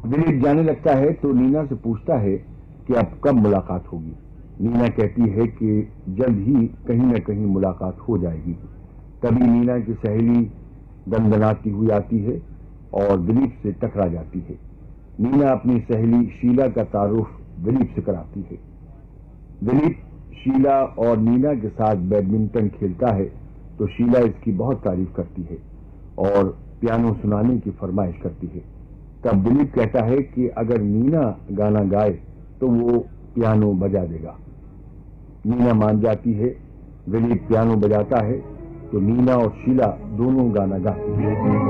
दिलीप जाने लगता है तो नीना से पूछता है कि अब कब मुलाकात होगी। नीना कहती है कि जल्द ही कहीं न कहीं मुलाकात हो जाएगी। तभी नीना की सहेली दंदनाती हुई आती है और दिलीप से टकरा जाती है। नीना अपनी सहेली शीला का तारुफ दिलीप से कराती है। दिलीप शीला और नीना के साथ बैडमिंटन खेलता है तो शीला इसकी बहुत तारीफ करती है और पियानो सुनाने की फरमाइश करती है। तब दिलीप कहता है कि अगर नीना गाना गाए तो वो पियानो बजा देगा। नीना मान जाती है। दिलीप पियानो बजाता है तो नीना और शीला दोनों गाना गाती है।